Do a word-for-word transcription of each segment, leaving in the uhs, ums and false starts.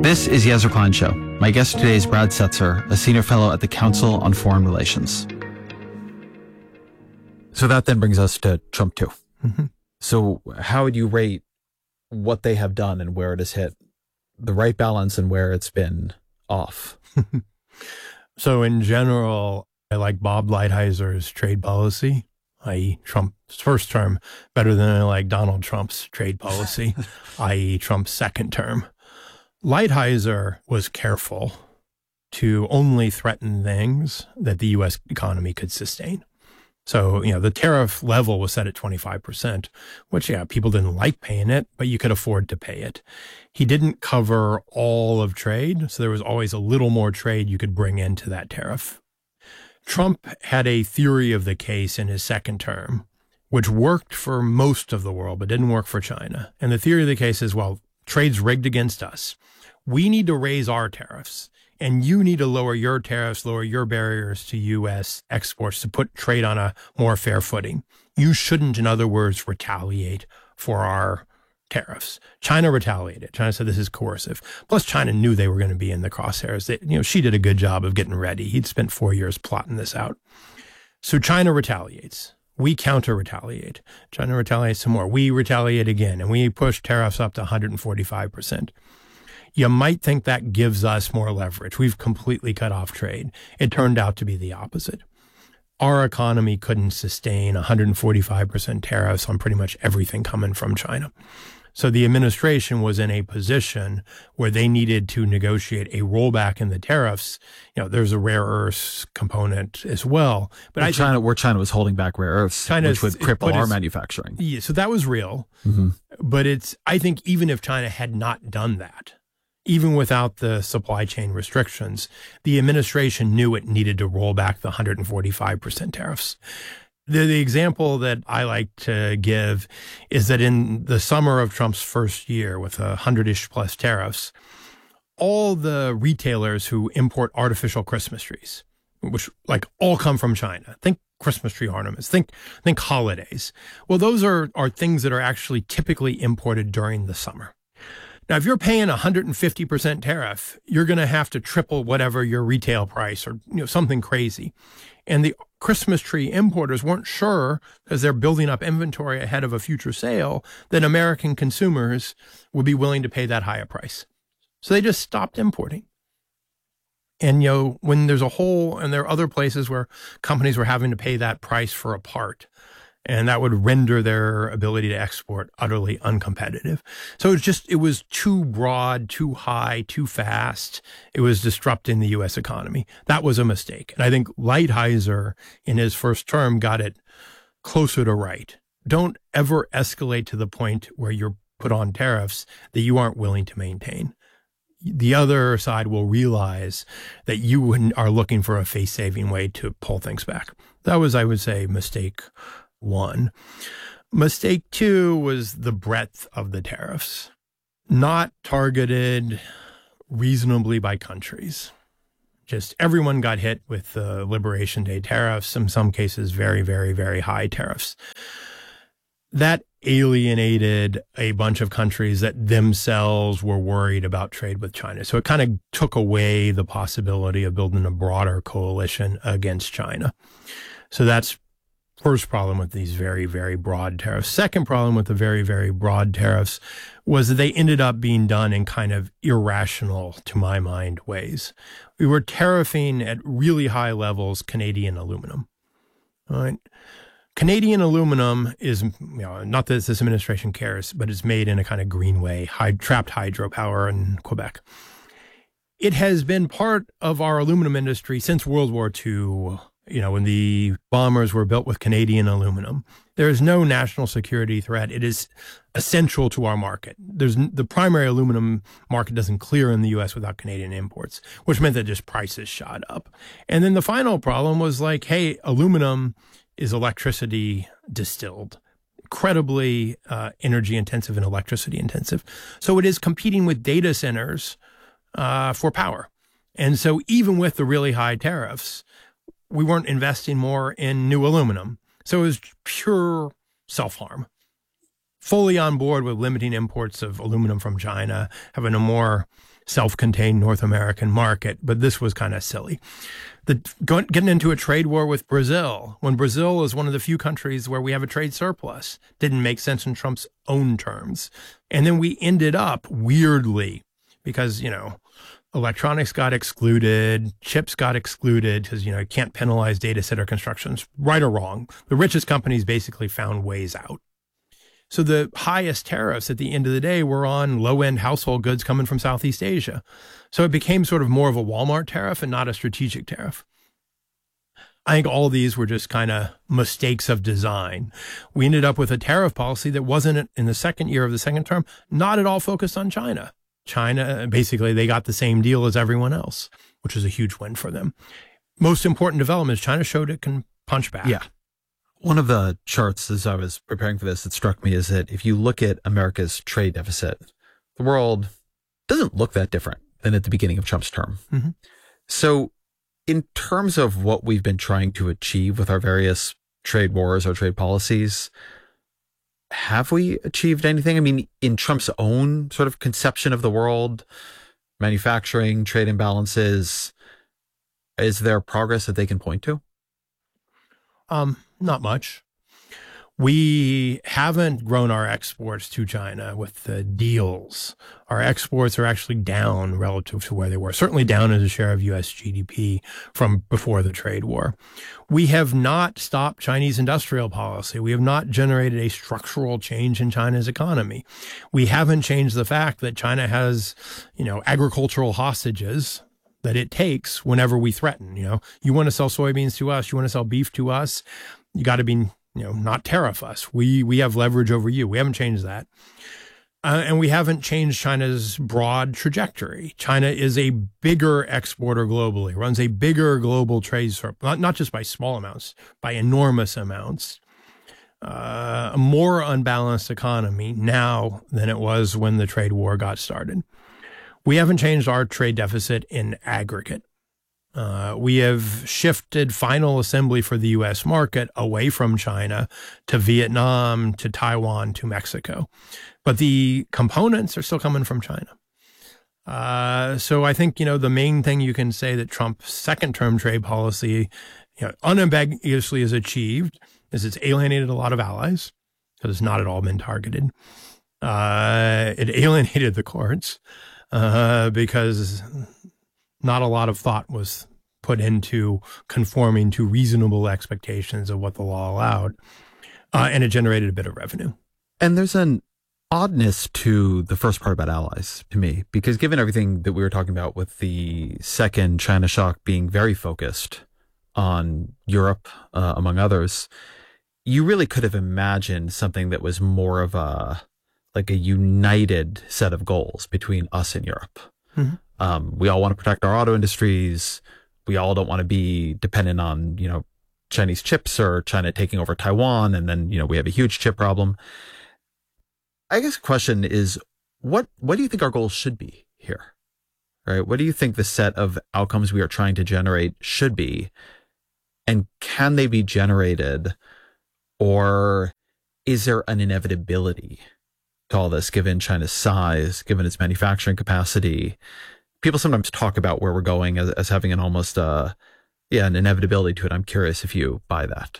This is Yezra Klein Show. My guest today is Brad Setzer, a senior fellow at the Council on Foreign Relations. So that then brings us to Trump too. Mm-hmm. So how would you rate what they have done and where it has hit the right balance and where it's been off? So in general, I like Bob Lighthizer trade policy, that is. Trump's first term, better than I like Donald Trump's trade policy, that is. Trump's second term. Lighthizer was careful to only threaten things that the U S economy could sustain. So, you know, the tariff level was set at twenty-five percent, which, yeah, people didn't like paying it, but you could afford to pay it. He didn't cover all of trade, so there was always a little more trade you could bring into that tariff. Trump had a theory of the case in his second term, which worked for most of the world, but didn't work for China. And the theory of the case is, well, trade's rigged against us. We need to raise our tariffs. And you need to lower your tariffs, lower your barriers to U S exports to put trade on a more fair footing. You shouldn't, in other words, retaliate for our tariffs. China retaliated. China said this is coercive. Plus, China knew they were going to be in the crosshairs. They, you know, she did a good job of getting ready. He'd spent four years plotting this out. So China retaliates. We counter-retaliate. China retaliates some more. We retaliate again, and we push tariffs up to one hundred forty-five percent. You might think that gives us more leverage. We've completely cut off trade. It turned out to be the opposite. Our economy couldn't sustain one hundred forty-five percent tariffs on pretty much everything coming from China. So the administration was in a position where they needed to negotiate a rollback in the tariffs. You know, there's a rare earths component as well. But where I China, where China was holding back rare earths, which would cripple our manufacturing. Yeah, so that was real. Mm-hmm. But it's, I think even if China had not done that, even without the supply chain restrictions, the administration knew it needed to roll back the one hundred forty-five percent tariffs. The, the example that I like to give is that in the summer of Trump's first year with a hundred-ish plus tariffs, all the retailers who import artificial Christmas trees, which like all come from China, think Christmas tree ornaments, think think holidays. Well, those are, are things that are actually typically imported during the summer. Now, if you're paying a one hundred fifty percent tariff, you're going to have to triple whatever your retail price or you know something crazy. And the Christmas tree importers weren't sure, as they're building up inventory ahead of a future sale, that American consumers would be willing to pay that higher price. So they just stopped importing. And, you know, when there's a hole, and there are other places where companies were having to pay that price for a part, and that would render their ability to export utterly uncompetitive. So it's just, it was too broad, too high, too fast. It was disrupting the U S economy. That was a mistake. And I think Lighthizer in his first term got it closer to right. Don't ever escalate to the point where you're put on tariffs that you aren't willing to maintain. The other side will realize that you are looking for a face-saving way to pull things back. That was, I would say, mistake one. Mistake two was the breadth of the tariffs, not targeted reasonably by countries. Just everyone got hit with the Liberation Day tariffs, in some cases very, very, very high tariffs. That alienated a bunch of countries that themselves were worried about trade with China. So it kind of took away the possibility of building a broader coalition against China. So that's first problem with these very, very broad tariffs. Second problem with the very, very broad tariffs was that they ended up being done in kind of irrational, to my mind, ways. We were tariffing at really high levels Canadian aluminum. All right. Canadian aluminum is, you know, not that this administration cares, but it's made in a kind of green way, high, trapped hydropower in Quebec. It has been part of our aluminum industry since World War Two. You know, when the bombers were built with Canadian aluminum, there is no national security threat. It is essential to our market. There's the primary aluminum market doesn't clear in the U S without Canadian imports, which meant that just prices shot up. And then the final problem was like, hey, aluminum is electricity distilled, incredibly uh, energy intensive and electricity intensive. So it is competing with data centers uh, for power. And so even with the really high tariffs, we weren't investing more in new aluminum. So it was pure self-harm. fully on board with limiting imports of aluminum from China, having a more self-contained North American market, but this was kind of silly. The, going, getting into a trade war with Brazil, when Brazil is one of the few countries where we have a trade surplus, didn't make sense in Trump's own terms. And then we ended up weirdly, because, you know, electronics got excluded, chips got excluded because, you know, you can't penalize data center constructions, right or wrong. The richest companies basically found ways out. So the highest tariffs at the end of the day were on low-end household goods coming from Southeast Asia. So it became sort of more of a Walmart tariff and not a strategic tariff. I think all these were just kind of mistakes of design. We ended up with a tariff policy that wasn't, in the second year of the second term, not at all focused on China. China, basically, they got the same deal as everyone else, which is a huge win for them. Most important development is China showed it can punch back. Yeah. One of the charts as I was preparing for this that struck me is that if you look at America's trade deficit, the world doesn't look that different than at the beginning of Trump's term. Mm-hmm. So in terms of what we've been trying to achieve with our various trade wars or trade policies, have we achieved anything? I mean, in Trump's own sort of conception of the world, manufacturing, trade imbalances, is there progress that they can point to? Um, not much. We haven't grown our exports to China with the deals. Our exports are actually down relative to where they were, certainly down as a share of U S G D P from before the trade war. We have not stopped Chinese industrial policy. We have not generated a structural change in China's economy. We haven't changed the fact that China has, you know, agricultural hostages that it takes whenever we threaten. You know, you want to sell soybeans to us, you want to sell beef to us, you got to be, you know, not tariff us. We we have leverage over you. We haven't changed that. Uh, and we haven't changed China's broad trajectory. China is a bigger exporter globally, runs a bigger global trade surplus, not, not just by small amounts, by enormous amounts. Uh, a more unbalanced economy now than it was when the trade war got started. We haven't changed our trade deficit in aggregate. Uh, we have shifted final assembly for the U S market away from China to Vietnam, to Taiwan, to Mexico. But the components are still coming from China. Uh, so I think, you know, the main thing you can say that Trump's second term trade policy, you know, unambiguously has achieved is it's alienated a lot of allies because it's not at all been targeted. Uh, it alienated the courts. Uh, because not a lot of thought was put into conforming to reasonable expectations of what the law allowed. Uh, and it generated a bit of revenue. And there's an oddness to the first part about allies to me, because given everything that we were talking about with the second China shock being very focused on Europe, uh, among others, you really could have imagined something that was more of a like a united set of goals between us and Europe. Mm-hmm. Um, we all want to protect our auto industries. We all don't want to be dependent on, you know, Chinese chips or China taking over Taiwan. And then, you know, we have a huge chip problem. I guess the question is, what, what do you think our goals should be here? Right? What do you think the set of outcomes we are trying to generate should be? And can they be generated, or is there an inevitability to all this, given China's size, given its manufacturing capacity? People sometimes talk about where we're going as, as having an almost, uh, yeah, an inevitability to it. I'm curious if you buy that.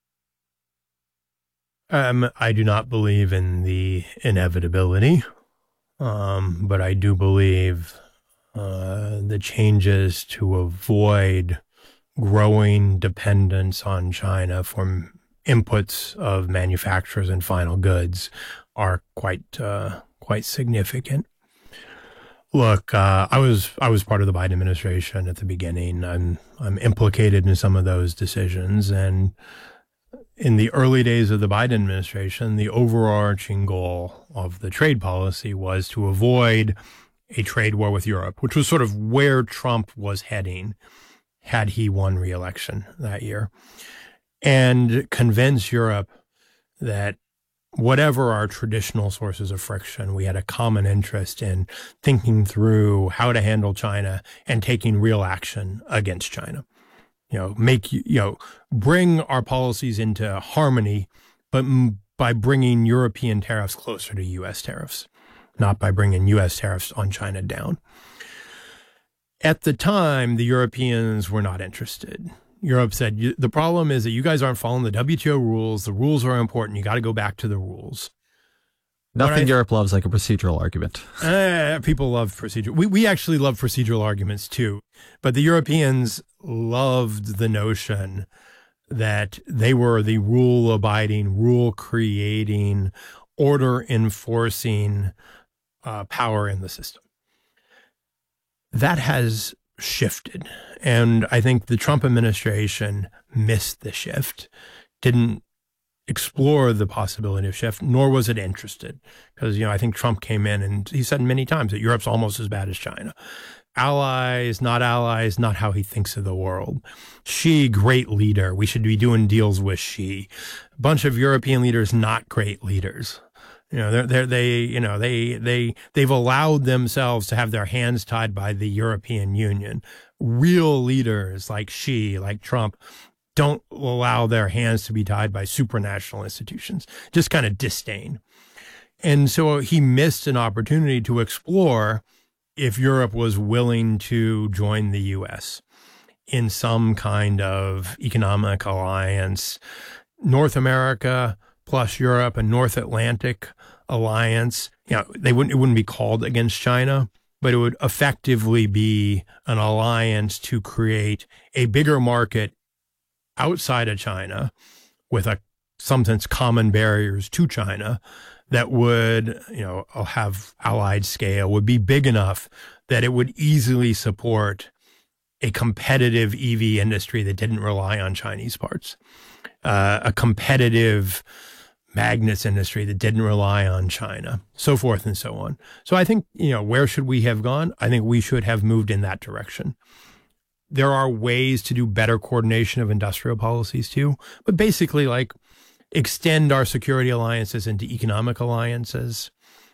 Um, I do not believe in the inevitability, um, but I do believe uh, the changes to avoid growing dependence on China for inputs of manufacturers and final goods are quite uh, quite significant. Look, uh, I was I was part of the Biden administration at the beginning. I'm I'm implicated in some of those decisions, and in the early days of the Biden administration, the overarching goal of the trade policy was to avoid a trade war with Europe, which was sort of where Trump was heading had he won re-election that year, and convince Europe that whatever our traditional sources of friction, we had a common interest in thinking through how to handle China and taking real action against China. You know, make, you know, bring our policies into harmony, but by bringing European tariffs closer to U S tariffs, not by bringing U S tariffs on China down. At the time, the Europeans were not interested. Europe said, the problem is that you guys aren't following the W T O rules. The rules are important. You got to go back to the rules. Nothing I, Europe loves like a procedural argument. Uh, people love procedure. We, we actually love procedural arguments too. But the Europeans loved the notion that they were the rule-abiding, rule-creating, order-enforcing uh, power in the system. That has shifted. And I think the Trump administration missed the shift, didn't explore the possibility of shift, nor was it interested. Because, you know, I think Trump came in and he said many times that Europe's almost as bad as China. Allies, not allies, not how he thinks of the world. Xi, great leader. We should be doing deals with Xi. A bunch of European leaders, not great leaders. You know, they're, they're, they, you know, they, they, they've allowed themselves to have their hands tied by the European Union. Real leaders like Xi, like Trump, don't allow their hands to be tied by supranational institutions, just kind of disdain. And so he missed an opportunity to explore if Europe was willing to join the U S in some kind of economic alliance, North America plus Europe, a North Atlantic alliance. You know, they wouldn't, it wouldn't be called against China, but it would effectively be an alliance to create a bigger market outside of China with a sometimes common barriers to China that would, you know, have allied scale, would be big enough that it would easily support a competitive E V industry that didn't rely on Chinese parts, uh, a competitive magnets industry that didn't rely on China, so forth and so on. So I think, you know, where should we have gone? I think we should have moved in that direction. There are ways to do better coordination of industrial policies too, but basically like extend our security alliances into economic alliances,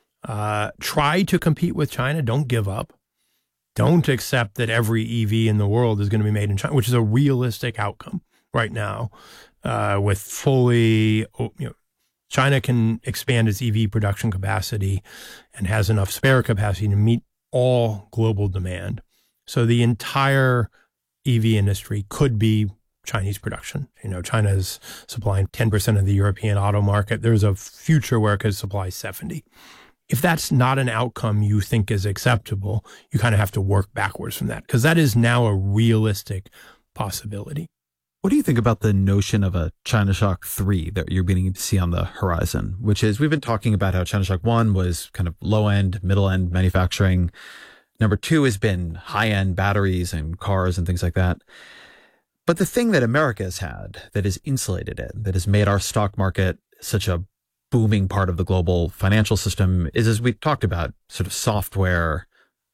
uh, try to compete with China. Don't give up. Don't accept that every E V in the world is going to be made in China, which is a realistic outcome right now, uh, with fully, you know, China can expand its E V production capacity and has enough spare capacity to meet all global demand. So the entire E V industry could be Chinese production. You know, China is supplying ten percent of the European auto market. There's a future where it could supply seventy. If that's not an outcome you think is acceptable, you kind of have to work backwards from that, because that is now a realistic possibility. What do you think about the notion of a China Shock three that you're beginning to see on the horizon, which is, we've been talking about how China Shock one was kind of low-end, middle-end manufacturing. Number two has been high-end batteries and cars and things like that. But the thing that America has had that has insulated it, that has made our stock market such a booming part of the global financial system is, as we talked about, sort of software,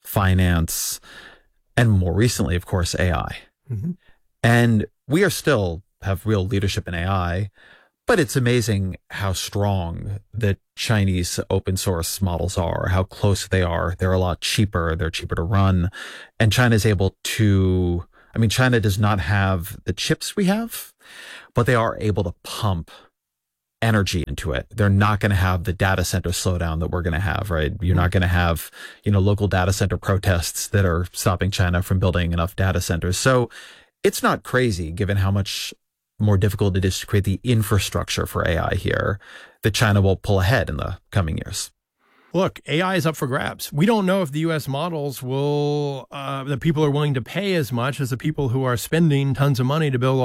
finance, and more recently, of course, A I. Mm-hmm. And we are still have real leadership in A I, but it's amazing how strong the Chinese open source models are, how close they are. They're a lot cheaper. They're cheaper to run. And China is able to, I mean, China does not have the chips we have, but they are able to pump energy into it. They're not going to have the data center slowdown that we're going to have, right? You're not going to have, you know, local data center protests that are stopping China from building enough data centers. So it's not crazy, given how much more difficult it is to create the infrastructure for A I here, that China will pull ahead in the coming years. Look, A I is up for grabs. We don't know if the U S models will, uh, the people are willing to pay as much as the people who are spending tons of money to build